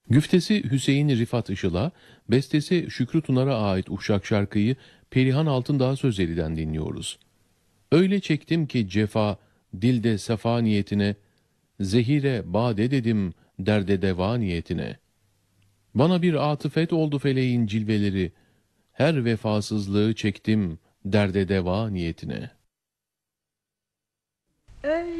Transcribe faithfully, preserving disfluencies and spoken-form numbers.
Güftesi Hüseyin Rifat Işıl'a, bestesi Şükrü Tunar'a ait Uşak şarkıyı Perihan Altındağ sözlerinden dinliyoruz. Öyle çektim ki cefa, dilde sefa niyetine, zehire bade dedim derde deva niyetine. Bana bir atıfet oldu feleğin cilveleri, her vefasızlığı çektim derde deva niyetine. Öyle